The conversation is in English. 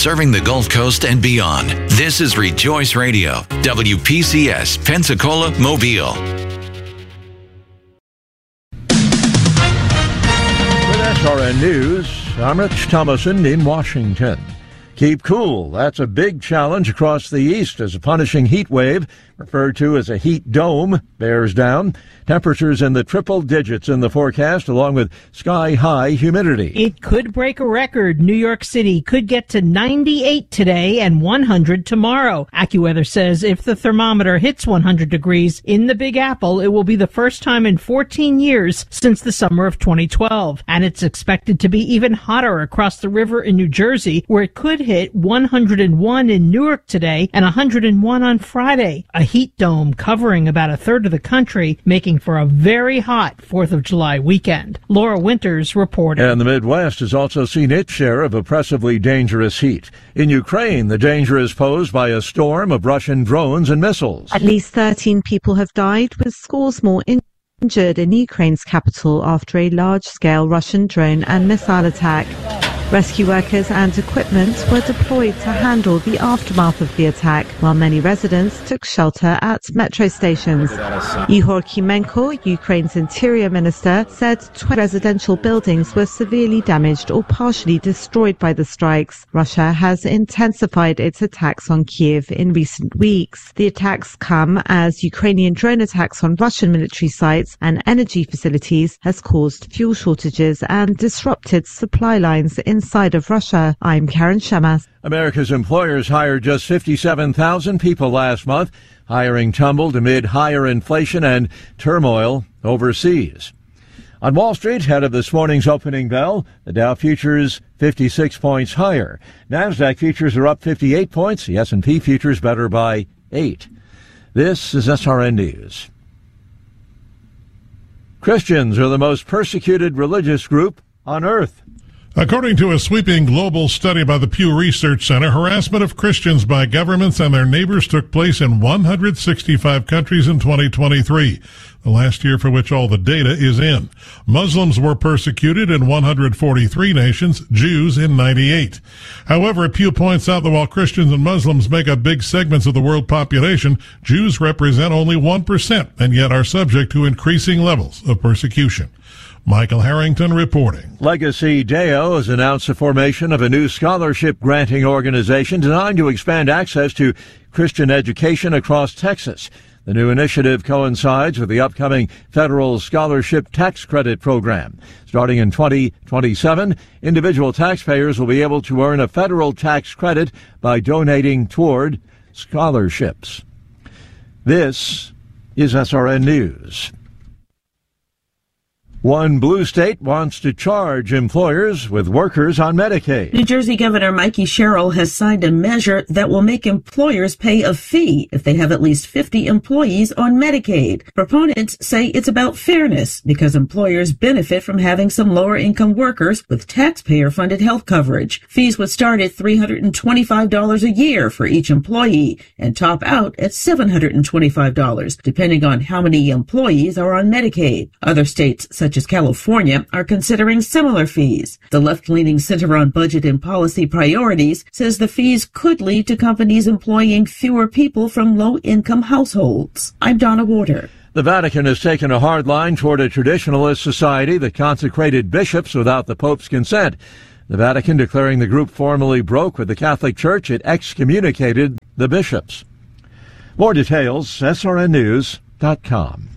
serving the Gulf Coast and beyond. This is Rejoice Radio, WPCS, Pensacola, Mobile. With SRN News, I'm Rich Thomason in Washington. Keep cool. That's a big challenge across the east as a punishing heat wave, referred to as a heat dome, bears down. Temperatures in the triple digits in the forecast, along with sky-high humidity. It could break a record. New York City could get to 98 today and 100 tomorrow. AccuWeather says if the thermometer hits 100 degrees in the Big Apple, it will be the first time in 14 years since the summer of 2012. And it's expected to be even hotter across the river in New Jersey, where it could hit 101 in Newark today and 101 on Friday. A heat dome covering about a third of the country, making for a very hot 4th of July weekend. Laura Winters reporting. And the Midwest has also seen its share of oppressively dangerous heat. In Ukraine, the danger is posed by a storm of Russian drones and missiles. At least 13 people have died, with scores more injured in Ukraine's capital after a large-scale Russian drone and missile attack. Rescue workers and equipment were deployed to handle the aftermath of the attack, while many residents took shelter at metro stations. Ihor Kimenko, Ukraine's interior minister, said 20 residential buildings were severely damaged or partially destroyed by the strikes. Russia has intensified its attacks on Kyiv in recent weeks. The attacks come as Ukrainian drone attacks on Russian military sites and energy facilities has caused fuel shortages and disrupted supply lines inside of Russia. I'm Karen Shemas. America's employers hired just 57,000 people last month. Hiring tumbled amid higher inflation and turmoil overseas. On Wall Street, ahead of this morning's opening bell, the Dow futures 56 points higher. NASDAQ futures are up 58 points. The S&P futures better by 8. This is SRN News. Christians are the most persecuted religious group on earth. According to a sweeping global study by the Pew Research Center, harassment of Christians by governments and their neighbors took place in 165 countries in 2023, the last year for which all the data is in. Muslims were persecuted in 143 nations, Jews in 98. However, Pew points out that while Christians and Muslims make up big segments of the world population, Jews represent only 1% and yet are subject to increasing levels of persecution. Michael Harrington reporting. Legacy Deo has announced the formation of a new scholarship-granting organization designed to expand access to Christian education across Texas. The new initiative coincides with the upcoming federal scholarship tax credit program. Starting in 2027, individual taxpayers will be able to earn a federal tax credit by donating toward scholarships. This is SRN News. One blue state wants to charge employers with workers on Medicaid. New Jersey Governor Mikey Sherrill has signed a measure that will make employers pay a fee if they have at least 50 employees on Medicaid. Proponents say it's about fairness because employers benefit from having some lower-income workers with taxpayer-funded health coverage. Fees would start at $325 a year for each employee and top out at $725, depending on how many employees are on Medicaid. Other states, such as California, are considering similar fees. The left-leaning Center on Budget and Policy Priorities says the fees could lead to companies employing fewer people from low-income households. I'm Donna Warder. The Vatican has taken a hard line toward a traditionalist society that consecrated bishops without the Pope's consent. The Vatican declaring the group formally broke with the Catholic Church. It excommunicated the bishops. More details, srnnews.com.